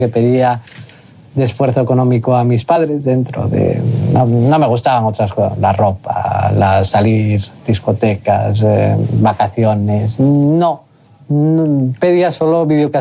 que pedía de esfuerzo económico a mis padres dentro de... No me gustaban otras cosas, la ropa, salir, discotecas, vacaciones, no. Pedía solo videocasetes